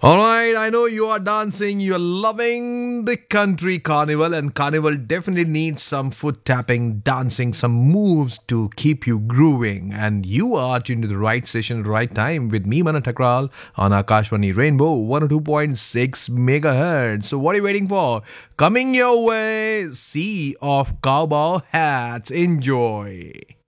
All right, I know you are dancing, you're loving the country carnival, and carnival definitely needs some foot tapping, dancing, some moves to keep you grooving. And you are tuned to the right session, right time with me, Mana Takral, on Akashvani Rainbow 102.6 megahertz. So, what are you waiting for? Coming your way, sea of cowboy hats. Enjoy.